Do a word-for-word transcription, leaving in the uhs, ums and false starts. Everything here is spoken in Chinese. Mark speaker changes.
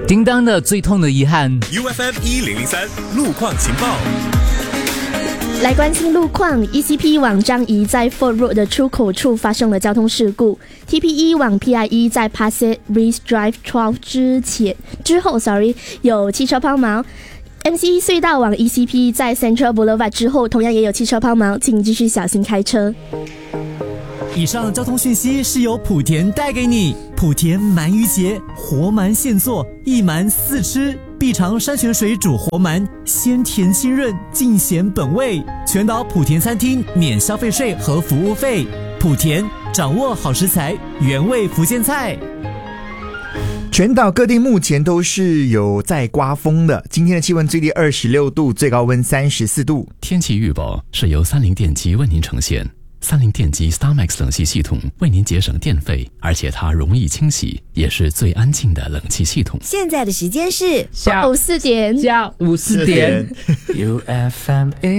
Speaker 1: 叮当的最痛的遗憾。
Speaker 2: U F M 一零零三路况情报。
Speaker 3: 来关心路况 ，E C P 往樟宜在 Fort Road 的出口处发生了交通事故 ，T P E 往 P I E 在 Pasir Ris Drive 十二之前之后 ，sorry 有汽车抛锚。M C E 隧道往 E C P 在 Central Boulevard 之后，同样也有汽车抛锚，请继续小心开车。
Speaker 4: 以上交通讯息是由莆田带给你。莆田鳗鱼节，活鳗现做，一鳗四吃，必尝山泉水煮活鳗，鲜甜清润，尽显本味。全岛莆田餐厅免消费税和服务费。莆田掌握好食材，原味福建菜。
Speaker 5: 全岛各地目前都是有在刮风的，今天的气温最低二十六度，最高温三十四度。
Speaker 6: 天气预报是由三菱电机为您呈现。三菱电机 StarMax 冷气系统为您节省电费，而且它容易清洗，也是最安静的冷气系统。
Speaker 7: 现在的时间是
Speaker 3: 下午四点，
Speaker 1: 下午四点。
Speaker 8: U F M